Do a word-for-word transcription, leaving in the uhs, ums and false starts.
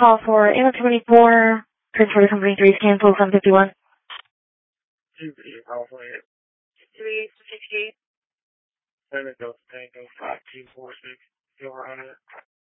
call for N twenty-four, Transport Company three, cancel seven fifty-one. two eight, California. three sixty-eight. seven Delta Tango five two four six, over on it.